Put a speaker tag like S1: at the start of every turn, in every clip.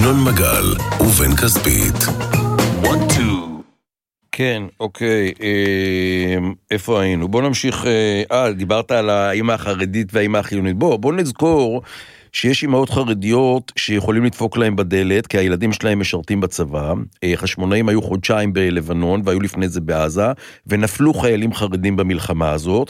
S1: ינון מגל ובן כספית. 1, 2.
S2: כן, אוקיי, איפה היינו? בוא נמשיך, דיברת על האמא החרדית והאמא החיונית. בוא נזכור שיש אמהות חרדיות שיכולים לדפוק להם בדלת, כי הילדים שלהם משרתים בצבא. חשמונאים היו חודשיים בלבנון, והיו לפני זה בעזה, ונפלו חיילים חרדים במלחמה הזאת.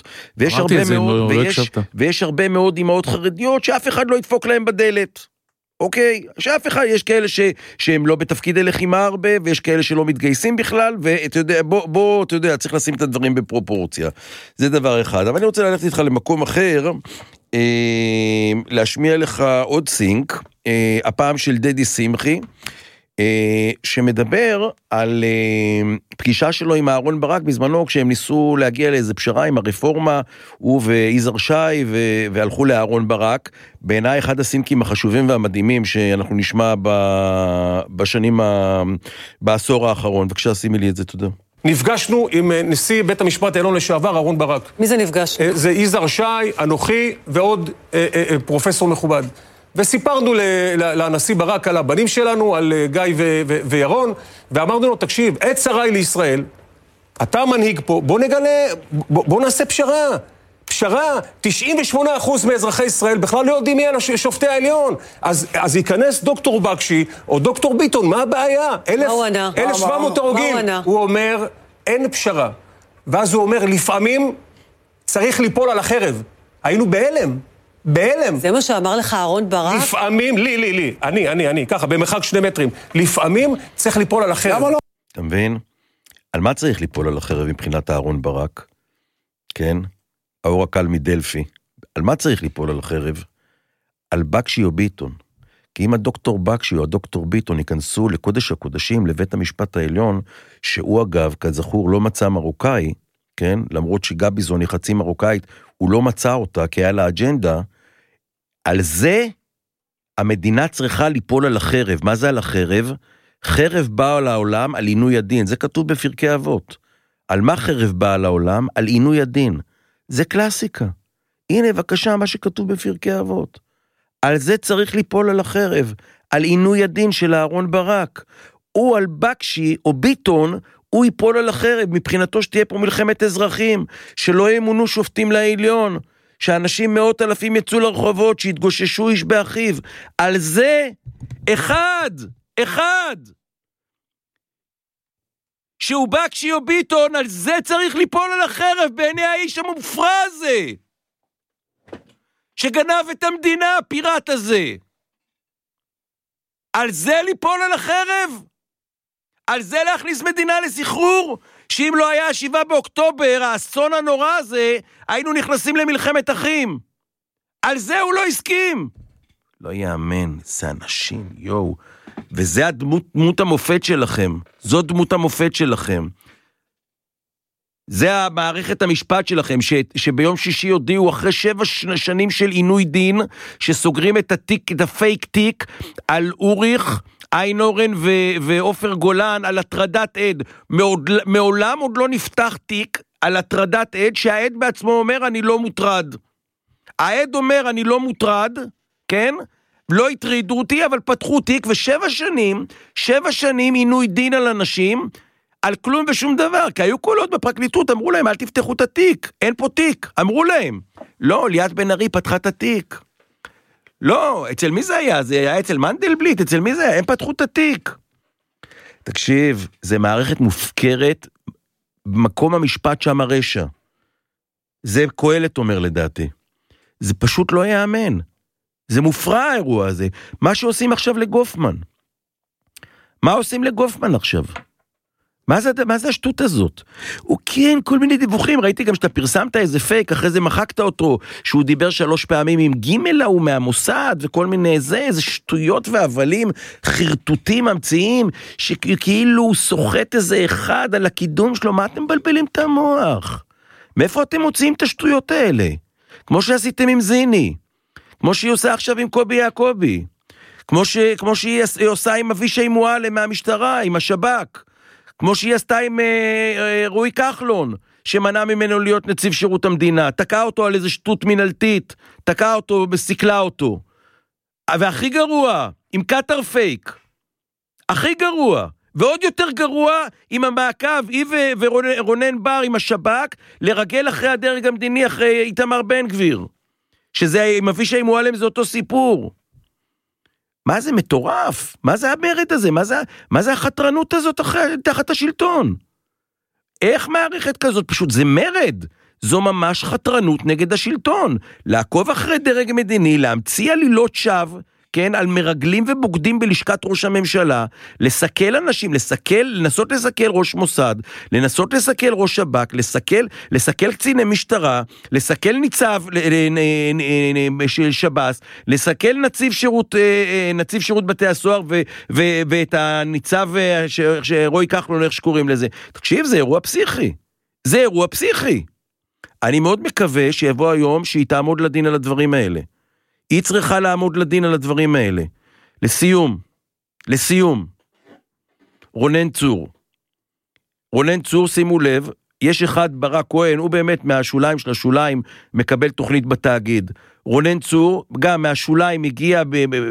S2: ויש הרבה מאוד אמהות חרדיות שאף אחד לא ידפוק להם בדלת. אוקיי, שאף אחד, יש כאלה שהם לא בתפקידי לחימה הרבה, ויש כאלה שלא מתגייסים בכלל, ואתה יודע, אתה יודע, צריך לשים את הדברים בפרופורציה. זה דבר אחד. אבל אני רוצה ללכת איתך למקום אחר, להשמיע לך עוד סינק, הפעם של דדי שמחי, שמדבר על פגישה שלו עם אהרון ברק בזמנו, כשהם ניסו להגיע לאיזו פשרה עם הרפורמה, הוא ויזהר שי, והלכו לאהרון ברק. בעיניי אחד הסינקים החשובים והמדהימים שאנחנו נשמע בעשור האחרון. בבקשה, שימי לי את זה, תודה.
S3: נפגשנו עם נשיא בית המשפט העליון לשעבר, אהרון ברק.
S4: מי זה נפגש?
S3: זה יזהר שי, אנוכי ועוד פרופסור מכובד. וסיפרנו לנשיא ברק על הבנים שלנו, על גיא וירון, ואמרנו לו, תקשיב, עת צרה היא לישראל, אתה מנהיג פה, בוא נעשה פשרה. פשרה, 98% מאזרחי ישראל בכלל לא יודעים מי אלה שופטי העליון. אז ייכנס דוקטור בקשי או דוקטור ביטון, מה הבעיה? 1,700 הרוגים. הוא אומר, אין פשרה. ואז הוא אומר, לפעמים צריך ליפול על החרב. היינו בהלם.
S4: זה מה שאמר לך אהרון ברק?
S3: לפעמים, אני, ככה, במרחק 2 מטרים. לפעמים צריך ליפול על החרב. למה לא?
S2: אתה מבין? על מה צריך ליפול על החרב מבחינת אהרון ברק? כן? האור הקל מדלפי. על מה צריך ליפול על החרב? על בקשי או ביטון. כי אם הדוקטור בקשי או הדוקטור ביטון ייכנסו לקודש הקודשים לבית המשפט העליון, שהוא אגב, כזכור, לא מצא מרוקאי, כן? למרות שגביזון היא חצי מרוקאית, הוא לא מצא אותה, כי היה לה אג'נדה, על זה המדינה צריכה ליפול על החרב. מה זה על החרב? חרב באה לעולם על עינוי הדין. זה כתוב בפרקי אבות. על מה חרב באה לעולם? על עינוי הדין. זה קלאסיקה. הנה, בבקשה, מה שכתוב בפרקי אבות. על זה צריך ליפול על החרב. על עינוי הדין של אהרון ברק. הוא על בקשי או ביטון, הוא ייפול על החרב. מבחינתו שתהיה פה מלחמת אזרחים, שלא ימונו שופטים לעליון, שאנשים 100,000 יצאו לרחובות, שהתגוששו איש באחיו. על זה, אחד, שהוא בקשי או ביטון, על זה צריך ליפול על החרב, בעיני האיש המופרע הזה, שגנב את המדינה, הפיראט הזה. על זה ליפול על החרב? על זה להכניס מדינה לסחרור? שאם לא היה 7 באוקטובר, האסון הנורא הזה, היינו נכנסים למלחמת אחים. על זה הוא לא הסכים. לא יאמן, זה אנשים, יואו. וזה דמות המופת שלכם. זו דמות המופת שלכם. זה המערכת המשפט שלכם, שביום שישי הודיעו אחרי 7 שנים של עינוי דין, שסוגרים את התיק, את הפייק תיק, על אוריך, איינורן ואופר גולן, על הטרדת עד. מעולם עוד לא נפתח תיק על הטרדת עד, שהעד בעצמו אומר, אני לא מוטרד. העד אומר, אני לא מוטרד, כן? לא התרידו אותי, אבל פתחו תיק, ו7 שנים עינוי דין על אנשים, על כלום ושום דבר, כי היו קולות בפרקליטות, אמרו להם, אל תפתחו את התיק, אין פה תיק, אמרו להם. לא, ליאת בן ארי פתחה את התיק. לא, אצל מי זה היה? זה היה אצל מנדלבליט, אצל מי זה היה? הם פתחו את התיק. תקשיב, זה מערכת מופקרת, במקום המשפט שם הרשע. זה קהלת אומר לדעתי. זה פשוט לא יאמן. זה מופרע האירוע הזה. מה שעושים עכשיו לגופמן. מה עושים לגופמן עכשיו? מה זה השטות הזאת? הוא כן, כל מיני דיווחים, ראיתי גם שאתה פרסמת איזה פייק, אחרי זה מחקת אותו, שהוא דיבר 3 פעמים עם גימל הוא מהמוסד, וכל מיני איזה שטויות והבלים, חרטוטים ממציאים, שכאילו הוא סוחט איזה אחד על הקידום שלו, מה אתם מבלבלים את המוח? מאיפה אתם מוצאים את השטויות האלה? כמו שעשיתם עם זיני, כמו שהיא עושה עכשיו עם קובי יעקובי, כמו שהיא עושה עם אבישי מועלם מהמשטרה, עם השב"כ, כמו שהיא עשתה עם רועי כחלון, שמנע ממנו להיות נציב שירות המדינה, תקע אותו על איזה שטות מנהלתית, תקע אותו, מסיקלה אותו. והכי גרוע, עם קטר פייק, הכי גרוע. ועוד יותר גרוע עם המעקב, היא ורונן בר עם השב"כ, לרגל אחרי הדרג המדיני, אחרי איתמר בן גביר. שזה עם אבישי מועלם זה אותו סיפור. מה זה מטורף? מה זה המרד הזה? מה זה החתרנות הזאת תחת השלטון? איך מערכת כזאת? פשוט זה מרד. זו ממש חתרנות נגד השלטון. לעקוב אחרי דרג מדיני, להמציא עלילות שווא, כן, על מרגלים ובוגדים בלשכת ראש הממשלה, לסכל אנשים, לנסות לסכל ראש מוסד, לנסות לסכל ראש שב"כ, לסכל קציני משטרה, לסכל ניצב של שב"ס, לסכל נציב שירות בתי הסוהר ואת הניצב שרועי כחלון, איך שקוראים לזה. תקשיב, זה אירוע פסיכי. זה אירוע פסיכי. אני מאוד מקווה שיבוא היום שהיא תעמוד לדין על הדברים האלה. היא צריכה לעמוד לדין על הדברים האלה. לסיום, רונן צור, שימו לב, יש אחד ברק כהן, הוא באמת מהשוליים של השוליים, מקבל תוכנית בתאגיד. רונן צור, גם מהשוליים הגיע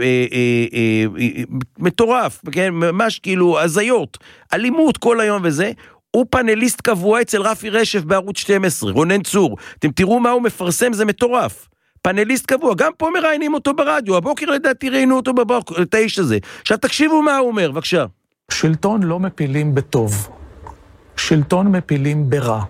S2: מטורף, ממש כאילו הזיות, אלימות כל היום וזה, הוא פאנליסט קבוע אצל רפי רשף בערוץ 12, רונן צור. אתם תראו מה הוא מפרסם, זה מטורף. פאנליסט קבוע, גם פה מראיינים אותו ברדיו, הבוקר לדעתי ראיינו אותו בבוקר, את האיש הזה. עכשיו תקשיבו מה הוא אומר, בבקשה.
S4: שלטון לא מפילים בטוב, שלטון מפילים ברע.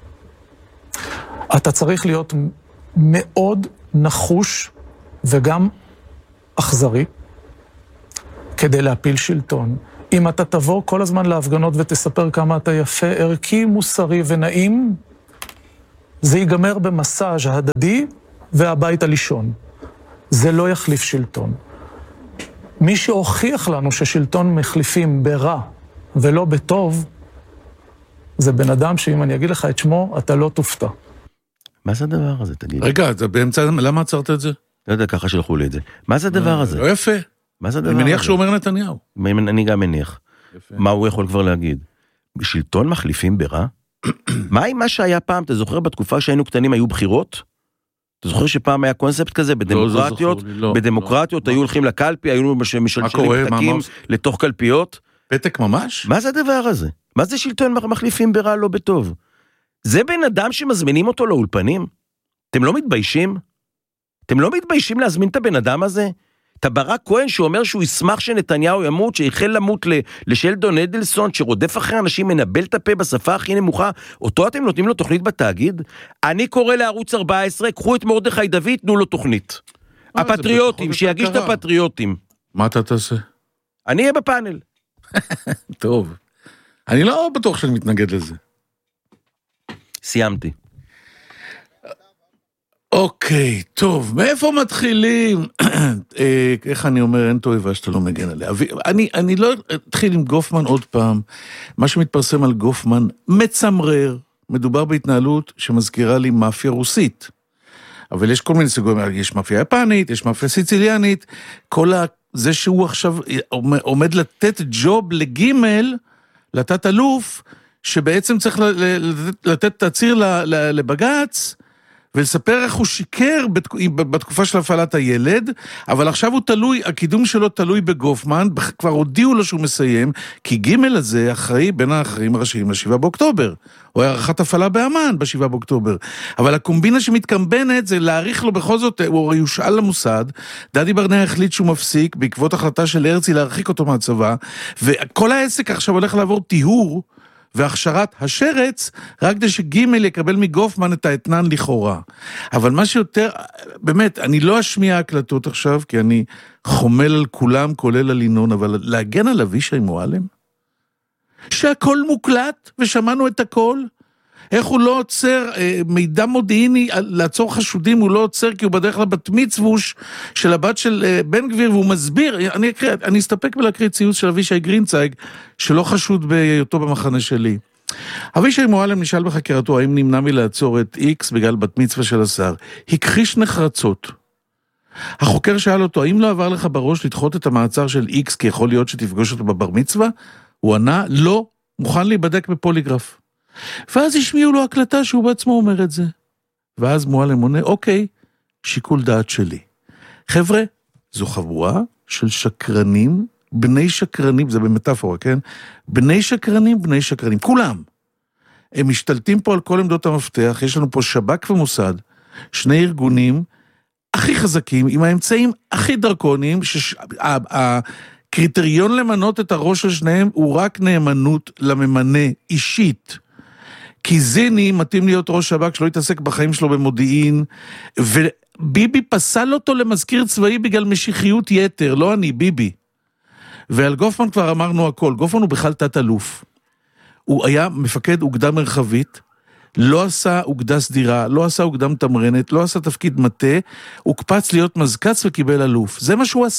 S4: אתה צריך להיות מאוד נחוש וגם אכזרי כדי להפיל שלטון. אם אתה תבוא כל הזמן להפגנות ותספר כמה אתה יפה, ערכי, מוסרי ונעים, זה ייגמר במסאז' הדדי והביתה לישון. זה לא יחליף שלטון. מי שהוכיח לנו ששלטון מחליפים ברע ולא בטוב, זה בן אדם שאם אני אגיד לך את שמו, אתה לא תופתע.
S2: מה זה הדבר הזה, תגיד?
S5: רגע, זה באמצע, למה עצרת את זה?
S2: לא יודע, ככה שלחו לי את זה. מה זה הדבר הזה?
S5: לא יפה.
S2: מה זה הדבר הזה?
S5: אני מניח שהוא אומר נתניהו.
S2: אני גם מניח. מה הוא יכול כבר להגיד? בשלטון מחליפים ברע? מה עם מה שהיה פעם? אתה זוכר בתקופה שהיינו קטנים היו בחירות? אתה זוכר שפעם היה קונספט כזה בדמוקרטיות היו הולכים לקלפי, היו משלשלים פתקים לתוך קלפיות?
S5: פתק ממש?
S2: מה זה הדבר הזה? מה זה שלטון מחליפים ברע לא בטוב? זה בן אדם שמזמינים אותו לאולפנים? אתם לא מתביישים? אתם לא מתביישים להזמין את הבן אדם הזה? את ברק כהן שאומר שהוא ישמח שנתניהו ימות, שיחל למות לשלדון אדלסון, שרודף אחרי אנשים, מנבל את הפה בשפה הכי נמוכה, אותו אתם נותנים לו תוכנית בתאגיד? אני קורא לערוץ 14, קחו את מרדכי דוד, תנו לו תוכנית. הפטריוטים, שיגיש את הפטריוטים.
S5: מה אתה תעשה?
S2: אני אהיה בפאנל.
S5: טוב. אני לא בטוח שאני מתנגד לזה.
S2: סיימתי.
S5: אוקיי, טוב, מאיפה מתחילים? איך אני אומר, אין תועבה שאתה לא מגן עליה. אני לא אתחיל עם גופמן עוד פעם. מה שמתפרסם על גופמן מצמרר, מדובר בהתנהלות שמזכירה לי מאפיה רוסית. אבל יש כל מיני סוגים, יש מאפיה יפנית, יש מאפיה סיציליאנית, זה שהוא עכשיו עומד לתת ג'וב לגימל, לתת אלוף, שבעצם צריך לתת תציר לבגץ, ולספר איך הוא שיקר בתקופה של הפעלת הילד, אבל עכשיו הוא תלוי, הקידום שלו תלוי בגופמן, כבר הודיעו לו שהוא מסיים, כי גימל הזה אחראי בין האחראים הראשיים ל7 באוקטובר, או הערכת הפעלה באמן ב7 באוקטובר, אבל הקומבינה שמתקמבנת זה להעריך לו בכל זאת, הוא יושאל למוסד, דדי ברנע החליט שהוא מפסיק, בעקבות החלטה של הרצי להרחיק אותו מהצבא, וכל העסק עכשיו הולך לעבור טיהור, והכשרת השרץ, רק כדי שגימל יקבל מגופמן את האתנן לכאורה. אבל מה שיותר, באמת, אני לא אשמיע הקלטות עכשיו, כי אני חומל על כולם, כולל על ינון, אבל להגן על אבישי מועלם? שהכל מוקלט, ושמענו את הכל? איך הוא לא עוצר מידע מודיעיני, לעצור חשודים, הוא לא עוצר, כי הוא בדרך כלל בת מצווש של הבת של בן גביר, והוא מסביר, אני אסתפק בלהקריא ציוץ של אבישי גרינצייג, שלא חשוד בהיותו במחנה שלי. אבישי מועלם נשאל בחקירתו, האם נמנע מלעצור את איקס בגלל בת מצווה של השר. הכחיש נחרצות. החוקר שאל אותו, האם לא עבר לך בראש לדחות את המעצר של איקס, כי יכול להיות שתפגוש אותו בבר מצווה? הוא ענה, לא, מוכן להיבדק בפוליגרף. ואז השמיעו לו הקלטה שהוא בעצמו אומר את זה. ואז מועלם עונה, אוקיי, שיקול דעת שלי. חבר'ה, זו חבורה של שקרנים בני שקרנים, זה במטאפורה, כן? בני שקרנים, כולם. הם משתלטים פה על כל עמדות המפתח, יש לנו פה שב"כ ומוסד, שני ארגונים הכי חזקים, עם האמצעים הכי דרקוניים, הקריטריון למנות את הראש של שניהם, הוא רק נאמנות לממנה אישית. כי זיני מתאים להיות ראש שב"כ שלא יתעסק בחיים שלו במודיעין, וביבי פסל אותו למזכיר צבאי בגלל משיחיות יתר, לא אני, ביבי. ועל גופמן כבר אמרנו הכל, גופמן הוא בכלל תת-אלוף. הוא היה מפקד אוגדה מרחבית, לא עשה אוגדה סדירה, לא עשה אוגדה מתמרנת, לא עשה תפקיד מטה, הוא קפץ להיות מזקץ וקיבל אלוף. זה מה שהוא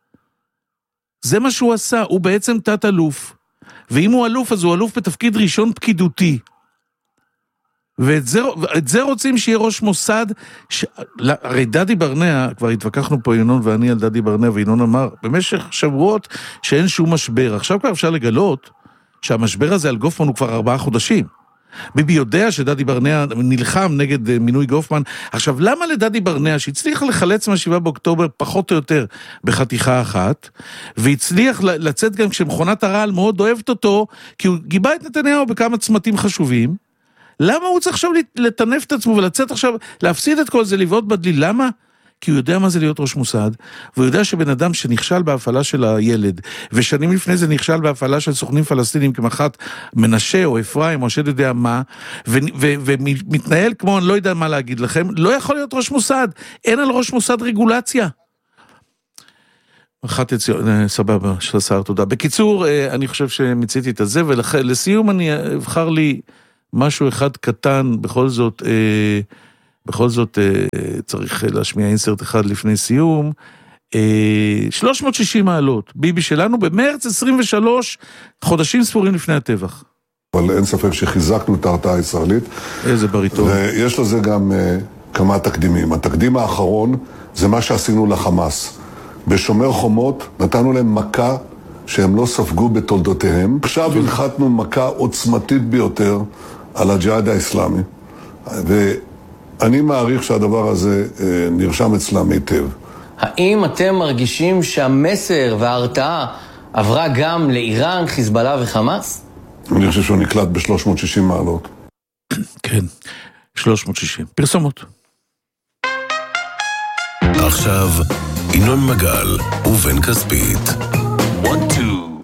S5: עשה. הוא בעצם תת-אלוף. ואם הוא אלוף, אז הוא אלוף בתפקיד ראשון פקידותי. ואת זה רוצים שיהיה ראש מוסד, הרי דדי ברנע, כבר התווכחנו פה ינון ואני על דדי ברנע, וינון אמר, במשך שבועות שאין שום משבר. עכשיו כבר אפשר לגלות שהמשבר הזה על גופמן הוא כבר 4 חודשים. ביבי יודע שדדי ברנע נלחם נגד מינוי גופמן. עכשיו, למה לדדי ברנע, שהצליח לחלץ מה7 באוקטובר פחות או יותר בחתיכה אחת, והצליח לצאת גם כשמכונת הרעל מאוד אוהבת אותו, כי הוא גיבה את נתניהו בכמה צמתים חשובים, למה הוא צריך עכשיו לטנף את עצמו ולצאת עכשיו, להפסיד את כל זה, לבעוט בדלי? למה? כי הוא יודע מה זה להיות ראש מוסד, והוא יודע שבן אדם שנכשל בהפעלה של הילד, ושנים לפני זה נכשל בהפעלה של סוכנים פלסטינים, כמחת מנשה או אפרים או שד יודע מה, ומתנהל כמו אני לא יודע מה להגיד לכם, לא יכול להיות ראש מוסד, אין על ראש מוסד רגולציה. אחת יציאות, סבבה, שלשר, תודה. בקיצור, אני חושב שמציתי את זה, ולסיום אני אבחר לי משהו אחד קטן, בכל זאת צריך להשמיע אינסרט אחד לפני סיום, 360 מעלות, ביבי שלנו במרץ 23, חודשים ספורים לפני הטבח.
S6: אבל אין ספק שחיזקנו את ההרתעה הישראלית.
S5: איזה בריטון.
S6: ויש לזה גם כמה תקדימים. התקדים האחרון זה מה שעשינו לחמאס. בשומר חומות נתנו להם מכה שהם לא ספגו בתולדותיהם. עכשיו הנחתנו מכה עוצמתית ביותר על הג'יהאד האסלאמי. ואני מעריך שהדבר הזה נרשם אצלם היטב.
S7: האם אתם מרגישים שהמסר וההרתעה עברה גם לאיראן, חיזבאללה וחמאס?
S6: אני חושב שהוא נקלט ב-360 מעלות.
S5: כן, 360. פרסומות.
S1: עכשיו, ינון מגל ובן כספית. 1, 2.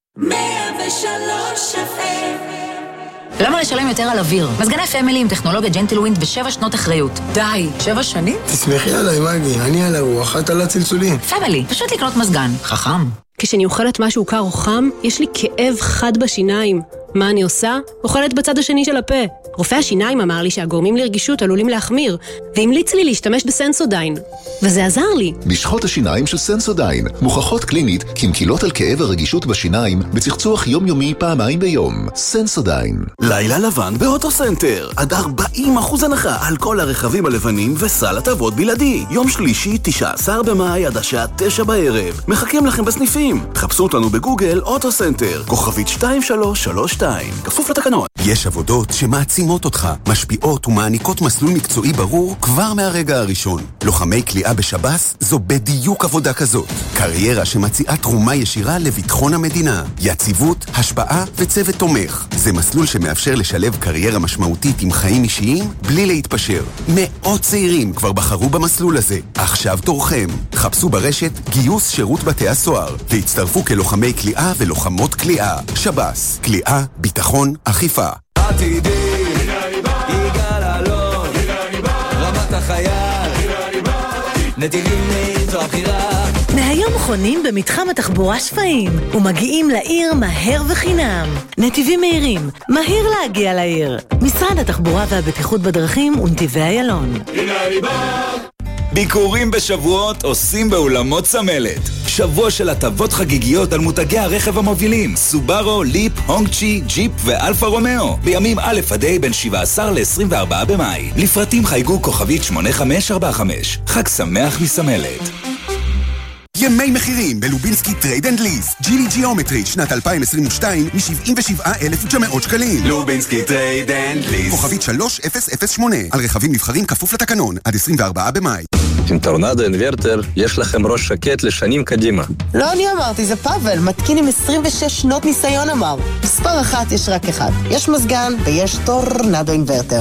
S8: 103 FM.
S9: למה לשלם יותר על אוויר? מזגני פמילי עם טכנולוגיה ג'נטלווינד ב7 שנות אחריות. די, 7 שנים?
S10: תסמכי עליי, מגי, אני על הרוח, את על הצלצולים.
S9: פמילי, פשוט לקנות מזגן. חכם.
S11: כשאני אוכלת משהו קר או חם, יש לי כאב חד בשיניים. מה אני עושה? אוכלת בצד השני של הפה. רופא השיניים אמר לי שהגורמים לרגישות עלולים להחמיר, והמליץ לי להשתמש בסנסודיין. וזה עזר לי.
S12: משחות השיניים של סנסודיין מוכחות קלינית כמקילות על כאב הרגישות בשיניים בצחצוח יומיומי פעמיים ביום. סנסודיין.
S13: לילה לבן באוטוסנטר. עד 40% הנחה על כל הרכבים הלבנים וסל הטבות בלעדי. יום שלישי, 19 במאי עד השעה 9 בערב. מחכים לכם בסניפים. חפשו אותנו בגוגל אוטוסנטר. כוכבית 2332. כפוף לתקנון.
S14: יש עבודות שמעצימות אותך, משפיעות ומעניקות מסלול מקצועי ברור כבר מהרגע הראשון. לוחמי כליאה בשב"ס זו בדיוק עבודה כזאת. קריירה שמציעה תרומה ישירה לביטחון המדינה. יציבות, השפעה וצוות תומך. זה מסלול שמאפשר לשלב קריירה משמעותית עם חיים אישיים בלי להתפשר. מאות צעירים כבר בחרו במסלול הזה. עכשיו תורכם. חפשו ברשת גיוס שירות בתי הסוהר והצטרפו כלוחמי כליאה ולוחמות כליאה. שב"ס, כליאה, ביטחון, אכיפה.
S15: עתידי, יגאל אלון, רמת החייל, נתיבים נעים זו הבחירה.
S16: מהיום חונים במתחם התחבורה שפיים ומגיעים לעיר מהר וחינם. נתיבים מהירים, מהיר להגיע לעיר. משרד התחבורה והבטיחות בדרכים ונתיבי איילון.
S17: ביקורים בשבועות עושים באולמות סמלת. שבוע של הטבות חגיגיות על מותגי הרכב המובילים סובארו, ליפ, הונגצ'י, ג'יפ ואלפה רומאו בימים א' עד ה' בין 17 ל-24 במאי. לפרטים חייגו כוכבית 8545. חג שמח מסמלת.
S14: ימי מחירים בלובינסקי טרייד אנד ליס. ג'ילי ג'יאומטרי שנת 2022 מ-77,900 שקלים.
S17: לובינסקי טרייד אנד ליס.
S14: כוכבית 3008 על רכבים נבחרים כפוף לתקנון עד 24 במאי.
S8: עם טורנדו אינוורטר יש לכם ראש שקט לשנים קדימה.
S18: לא אני אמרתי, זה פאבל, מתקין עם 26 שנות ניסיון אמר. מספר אחת יש רק אחד. יש מזגן ויש טורנדו אינוורטר.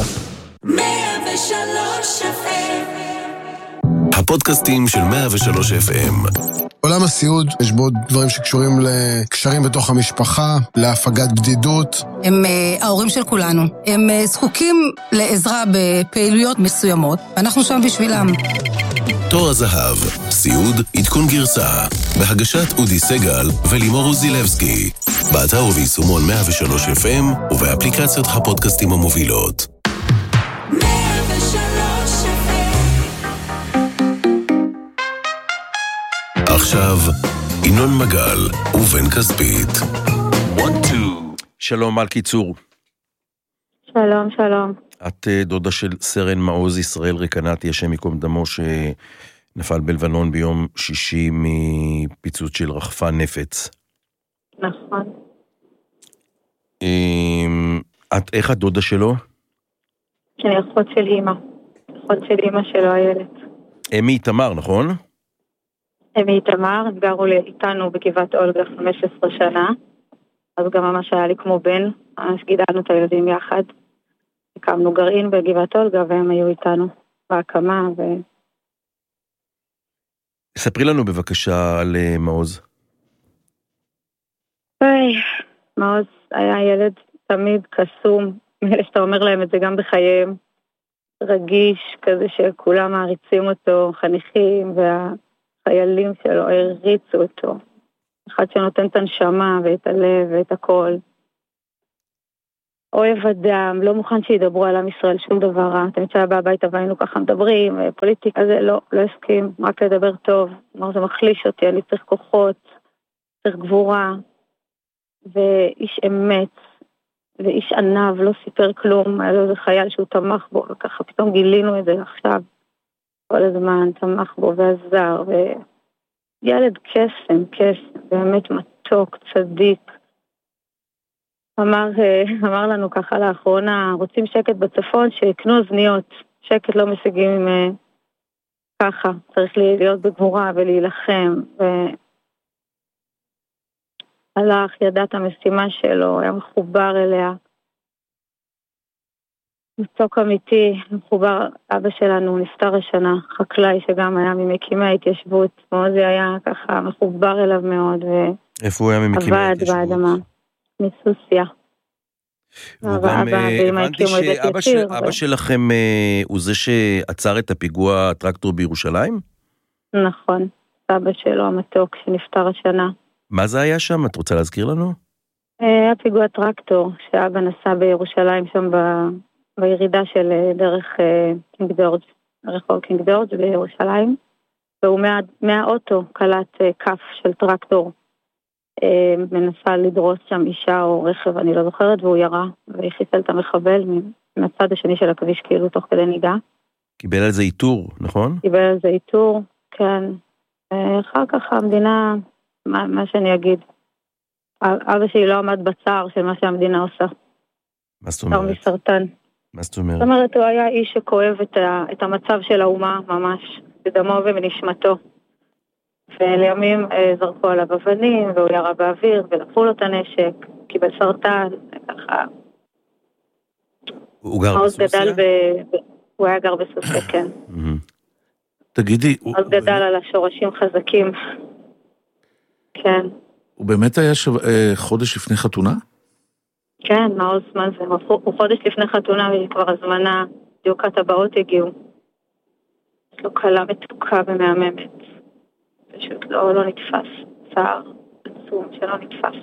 S1: 103 FM. הפודקאסטים של 103 FM.
S10: עולם הסיעוד יש בו דברים שקשורים לקשרים בתוך המשפחה, להפגת בדידות.
S19: הם ההורים של כולנו. הם זקוקים לעזרה בפעילויות מסוימות, ואנחנו שם בשבילם.
S1: תור הזהב, סיעוד, עדכון גרסה, בהגשת אודי סגל ולימור אוזילבסקי, באתר וביישומון 103 FM ובאפליקציות הפודקאסטים המובילות. 103 עכשיו, ינון מגל ובן כספית. 1-2.
S2: שלום מלכי צור.
S20: שלום, שלום.
S2: את דודה של סרן מעוז ישראל רקנתי, השם ייקום דמו, שנפל בלבנון ביום שישי מפיצוץ של רחפן נפץ.
S20: נכון.
S2: איך את דודה שלו?
S20: אני אחות של אמא. אחות של אמא שלו, הילד.
S2: אמי תמר, נכון?
S20: אמי תמר, גרו איתנו בגבעת אולגה 15 שנה, אז גם ממש היה לי כמו בן, ממש גידלנו את הילדים יחד. הקמנו גרעין בגבעת אולגה והם היו איתנו בהקמה
S2: ספרי לנו בבקשה על מעוז.
S20: מעוז היה ילד תמיד קסום, מאלה שאתה אומר להם את זה גם בחייהם, רגיש כזה שכולם מעריצים אותו, חניכים והחיילים שלו הריצו אותו. אחד שנותן את הנשמה ואת הלב ואת הכל. אוהב אדם, לא מוכן שידברו על עם ישראל שום דבר רע. תמיד שהיה בבית והיינו ככה מדברים, פוליטיקה זה לא הסכים, רק לדבר טוב. אמר, זה מחליש אותי, אני צריך כוחות, צריך גבורה, ואיש אמת, ואיש ענב, לא סיפר כלום, היה לו איזה חייל שהוא תמך בו, וככה פתאום גילינו את זה עכשיו, כל הזמן תמך בו ועזר, וילד קסם, באמת מתוק, צדיק, אמר לנו ככה לאחרונה, רוצים שקט בצפון, שיקנו אוזניות, שקט לא משיגים ככה, צריך להיות בגבורה ולהילחם, הלך, ידע את המשימה שלו, היה מחובר אליה, מצוק אמיתי, מחובר, אבא שלנו נפטר השנה, חקלאי שגם היה ממקימי ההתיישבות, מוזי היה ככה מחובר אליו מאוד,
S2: איפה הוא היה ממקימי ההתיישבות?
S20: עבד באדמה. מסוסיה.
S2: הבנתי שאבא שלכם הוא זה שעצר את הפיגוע הטרקטור בירושלים?
S20: נכון, אבא שלו המתוק שנפטר השנה.
S2: מה זה היה שם? את רוצה להזכיר לנו?
S20: היה פיגוע טרקטור שאבא נסע בירושלים שם בירידה של דרך קינג ג'ורג', רחוב קינג ג'ורג' בירושלים, והוא מהאוטו קלט כף של טרקטור, מנסה לדרוס שם אישה או רכב, אני לא זוכרת, והוא ירה וחיסל את המחבל מהצד השני של הכביש, כאילו תוך כדי ניגע.
S2: קיבל על זה איתור, נכון?
S20: קיבל על זה איתור, כן. אחר כך המדינה, מה שאני אגיד, אבא שלי לא עמד בצער של מה שהמדינה עושה.
S2: מה זאת אומרת?
S20: מסרטן.
S2: מה זאת אומרת?
S20: זאת אומרת, הוא היה איש שכואב את המצב של האומה ממש, בדמו ובנשמתו. ולימים זרקו עליו אבנים, והוא ירה באוויר, ולקחו לו את הנשק, קיבל סרטן, ככה.
S2: הוא גר בסוסיה?
S20: הוא היה גר בסוסיה, כן.
S5: תגידי...
S20: אז גדל על השורשים חזקים. כן.
S5: הוא באמת היה חודש לפני חתונה?
S20: כן, מעוז זמן זה. הוא חודש לפני חתונה, וכבר הזמנה, דיוק הטבעות הגיעו. יש לו קלה מתוקה ומהממת. פשוט לא נתפס, צער עצום שלא נתפס.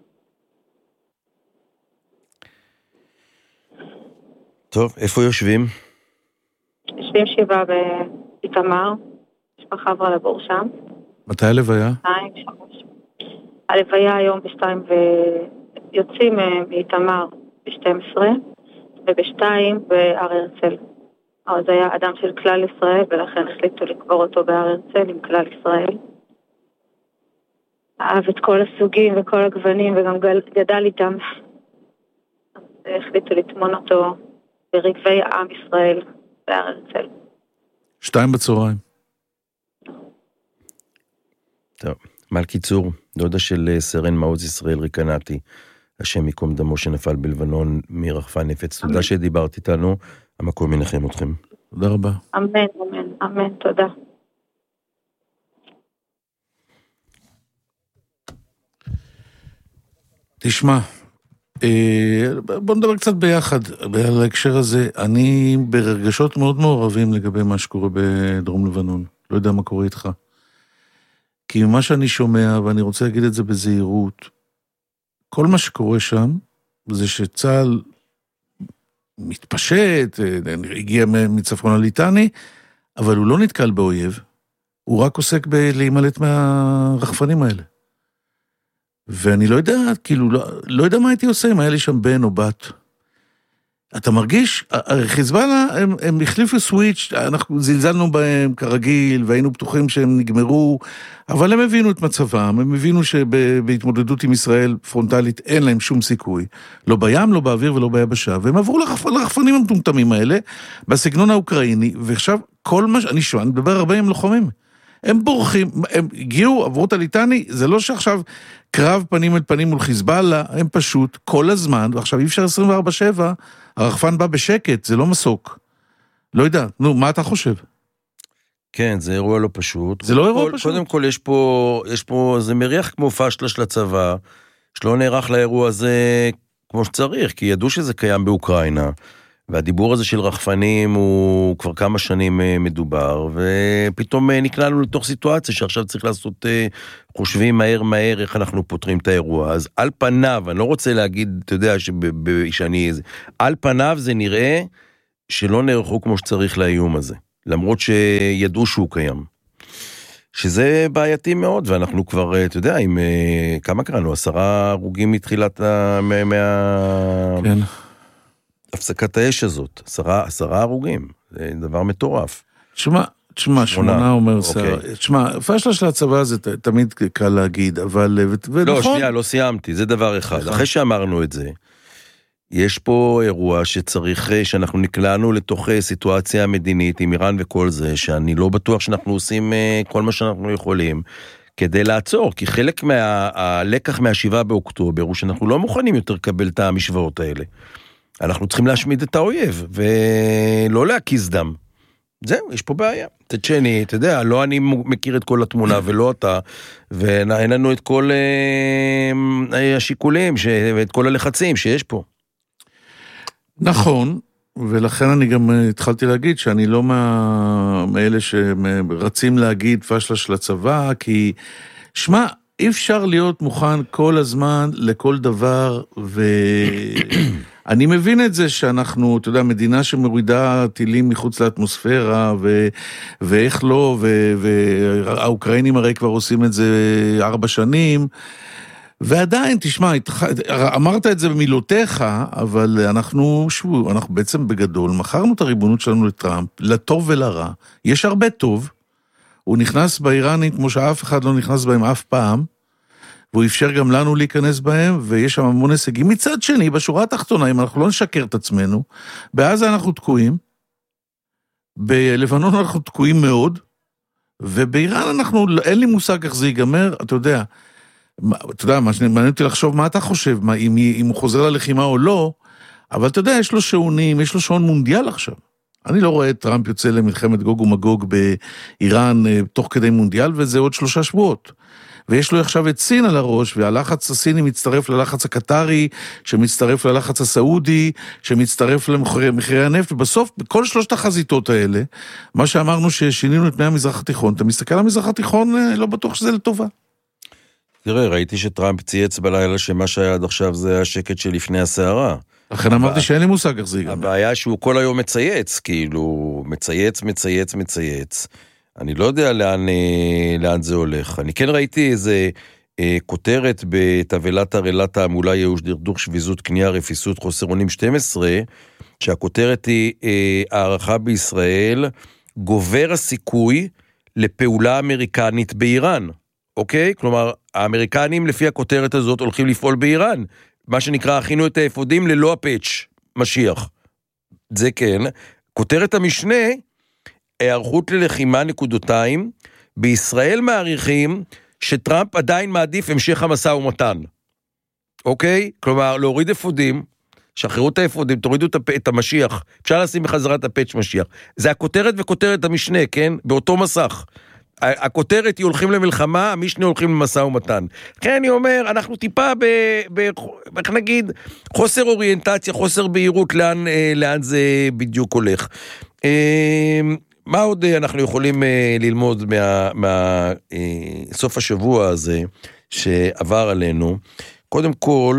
S2: טוב, איפה יושבים?
S20: יושבים 7 באיתמר, משפחה עברה לבור שם.
S5: מתי הלוויה?
S20: 2, 3. הלוויה היום ב2 ויוצאים מאיתמר ב12 וב2 בהר הרצל. זה היה אדם של כלל ישראל, ולכן החליטו לקבור אותו בהר הרצל עם כלל ישראל. אהב את כל הסוגים וכל הגוונים, וגם גדל איתם. אז החליטו לטמון אותו ברגבי עם ישראל, בהר הרצל.
S5: 2 בצהריים.
S2: טוב, מלכי צור, דודה של סרן מעוז ישראל ריקנתי, השם יקום דמו שנפל בלבנון מרחפן נפץ. תודה שדיברת איתנו, המקום ינחם אתכם.
S5: תודה רבה.
S20: אמן, אמן, אמן, תודה.
S5: תשמע, בוא נדבר קצת ביחד על ההקשר הזה. אני ברגשות מאוד מעורבים לגבי מה שקורה בדרום לבנון. לא יודע מה קורה איתך. כי מה שאני שומע, ואני רוצה להגיד את זה בזהירות, כל מה שקורה שם, זה שצה"ל מתפשט, הגיע מצפון הליטני, אבל הוא לא נתקל באויב, הוא רק עוסק בלהימלט מהרחפנים האלה. ואני לא יודע, כאילו, לא יודע מה הייתי עושה אם היה לי שם בן או בת. אתה מרגיש, חיזבאללה, הם החליפו סוויץ', אנחנו זלזלנו בהם כרגיל, והיינו בטוחים שהם נגמרו, אבל הם הבינו את מצבם, הם הבינו שבהתמודדות עם ישראל פרונטלית אין להם שום סיכוי, לא בים, לא באוויר ולא ביבשה, והם עברו לרחפנים המטומטמים האלה, בסגנון האוקראיני, ועכשיו כל מה שאני שואל, אני מדבר הרבה עם לוחמים, הם בורחים, הם הגיעו, עברו את הליטני, זה לא שעכשיו קרב פנים אל פנים מול חיזבאללה, הם פשוט כל הזמן, ועכשיו אי אפשר 24/7, הרחפן בא בשקט, זה לא מסוק. לא יודע, נו, מה אתה חושב?
S2: כן, זה אירוע לא פשוט.
S5: זה לא אירוע פשוט.
S2: קודם כל, יש פה, זה מריח כמו פשלה של הצבא, שלא נערך לאירוע הזה כמו שצריך, כי ידעו שזה קיים באוקראינה, והדיבור הזה של רחפנים הוא כבר כמה שנים מדובר, ופתאום נקלענו לתוך סיטואציה שעכשיו צריך לעשות, חושבים מהר איך אנחנו פותרים את האירוע. אז על פניו, אני לא רוצה להגיד, אתה יודע, על פניו זה נראה שלא נערכו כמו שצריך לאיום הזה, למרות שידעו שהוא קיים. שזה בעייתי מאוד, ואנחנו כבר, אתה יודע, עם כמה קראנו, 10 הרוגים מתחילת
S5: כן.
S2: הפסקת האש הזאת, 10 הרוגים, זה דבר מטורף.
S5: תשמע, 8 אומר שר. תשמע, פשלה של הצבא זה תמיד קל להגיד, אבל...
S2: לא, שנייה, לא סיימתי, זה דבר אחד. אחרי שאמרנו את זה, יש פה אירוע שצריך, שאנחנו נקלענו לתוך סיטואציה מדינית עם איראן וכל זה, שאני לא בטוח שאנחנו עושים כל מה שאנחנו יכולים, כדי לעצור, כי חלק מהלקח מה7 באוקטובר, הוא שאנחנו לא מוכנים יותר לקבל את המשוואות האלה. אנחנו צריכים להשמיד את האויב, ולא להקיז דם. זהו, יש פה בעיה. תצ'ני, אתה יודע, לא אני מכיר את כל התמונה, ולא אתה, ואין לנו את כל השיקולים, ואת כל הלחצים שיש פה.
S5: נכון, ולכן אני גם התחלתי להגיד, שאני לא מאלה שרצים להגיד פשלה של הצבא, כי, שמע, אי אפשר להיות מוכן כל הזמן לכל דבר, אני מבין את זה שאנחנו, אתה יודע, מדינה שמורידה טילים מחוץ לאטמוספירה, ואיך לא, והאוקראינים הרי כבר עושים את זה 4 שנים, ועדיין, תשמע, אמרת את זה במילותיך, אבל אנחנו בעצם בגדול, מכרנו את הריבונות שלנו לטראמפ, לטוב ולרע, יש הרבה טוב, הוא נכנס באיראנים כמו שאף אחד לא נכנס בהם אף פעם, והוא אפשר גם לנו להיכנס בהם, ויש שם המון הישגים. מצד שני, בשורה התחתונה, אם אנחנו לא נשקר את עצמנו, בעזה אנחנו תקועים, בלבנון אנחנו תקועים מאוד, ובאיראן אין לי מושג איך זה ייגמר, אתה יודע, מעניין אותי לחשוב מה אתה חושב, אם הוא חוזר ללחימה או לא, אבל אתה יודע, יש לו שעונים, יש לו שעון מונדיאל עכשיו. אני לא רואה את טראמפ יוצא למלחמת גוג ומגוג באיראן תוך כדי מונדיאל, וזה עוד 3 שבועות. ויש לו עכשיו את סין על הראש, והלחץ הסיני מצטרף ללחץ הקטרי, שמצטרף ללחץ הסעודי, שמצטרף למחירי הנפט, ובסוף, בכל 3 החזיתות האלה, מה שאמרנו ששינינו את פני המזרח התיכון, אתה מסתכל על המזרח התיכון, לא בטוח שזה לטובה.
S2: תראה, ראיתי שטראמפ צייץ בלילה שמה שהיה עד עכשיו זה השקט שלפני הסערה.
S5: לכן אמרתי שאין לי מושג איך זה ייגמר.
S2: הבעיה שהוא כל היום מצייץ, כאילו, מצייץ. אני לא יודע לאן זה הולך. אני כן ראיתי איזה כותרת בתבלת הרלת העמולה ייאוש דרדוך שביזות קנייה רפיסות חוסר אונים 12, שהכותרת היא הערכה בישראל, גובר הסיכוי לפעולה אמריקנית באיראן. אוקיי? כלומר, האמריקנים לפי הכותרת הזאת הולכים לפעול באיראן. מה שנקרא, הכינו את האפודים ללא הפאץ' משיח. זה כן. כותרת המשנה, הערכות ללחימה נקודותיים, בישראל מעריכים שטראמפ עדיין מעדיף המשך המשא ומתן. אוקיי? כלומר, להוריד אפודים, שחררו את האפודים, תורידו את המשיח, אפשר לשים בחזרה את הפאץ' משיח. זה הכותרת וכותרת המשנה, כן? באותו מסך. הכותרת היא הולכים למלחמה, המשנה הולכים למשא ומתן. כן, אני אומר, אנחנו טיפה איך נגיד, חוסר אוריינטציה, חוסר בהירות, לאן זה בדיוק הולך. מה עוד אנחנו יכולים ללמוד סוף השבוע הזה שעבר עלינו? קודם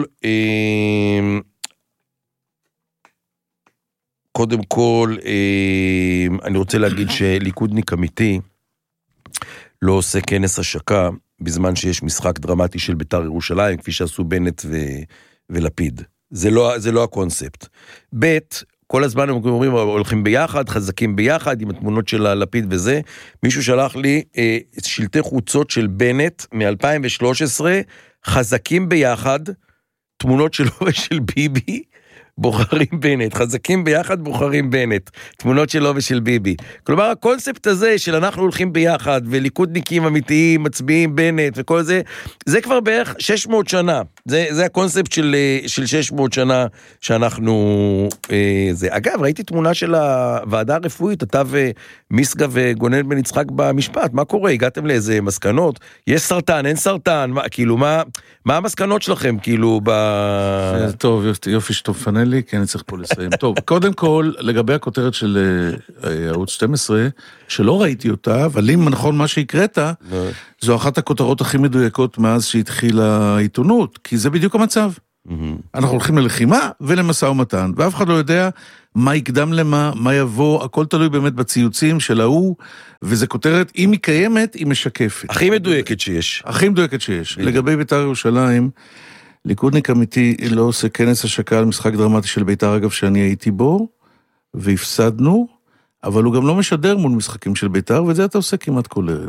S2: כל, אני רוצה להגיד שליכודניק אמיתי לא עושה כנס השקה בזמן שיש משחק דרמטי של בית"ר ירושלים, כפי שעשו בנט ולפיד. זה לא הקונספט. ב' כל הזמן הם אומרים, הולכים ביחד, חזקים ביחד, עם התמונות של הלפיד וזה. מישהו שלח לי שלטי חוצות של בנט מ-2013, חזקים ביחד, תמונות שלו ושל ביבי, בוחרים בנט, חזקים ביחד בוחרים בנט, תמונות שלו ושל ביבי. כלומר, הקונספט הזה של אנחנו הולכים ביחד, וליכודניקים אמיתיים מצביעים בנט וכל זה, זה כבר בערך 600 שנה. זה הקונספט של 600 שנה שאנחנו... אגב, ראיתי תמונה של הוועדה הרפואית, אתה ומיסגה וגונן בן יצחק במשפט, מה קורה? הגעתם לאיזה מסקנות? יש סרטן, אין סרטן? כאילו, מה המסקנות שלכם? כאילו,
S5: טוב, יופי שתופנה לי, כי אני צריך פה לסיים. טוב, קודם כל, לגבי הכותרת של ערוץ 12, שלא ראיתי אותה, אבל אם נכון מה שהקראת, זו אחת הכותרות הכי מדויקות מאז שהתחילה העיתונות, כי זה בדיוק המצב. אנחנו הולכים ללחימה ולמשא ומתן, ואף אחד לא יודע מה יקדם למה, מה יבוא, הכל תלוי באמת בציוצים של ההוא, וזה כותרת, אם היא קיימת, היא משקפת.
S2: הכי מדויקת שיש.
S5: הכי מדויקת שיש. לגבי בית"ר ירושלים, ליכודניק אמיתי לא עושה כנס השקה על משחק דרמטי של בית"ר, אגב, שאני הייתי בו, והפסדנו, אבל הוא גם לא משדר מול משחקים של בית"ר, ואת זה אתה עושה כמעט כל ערב.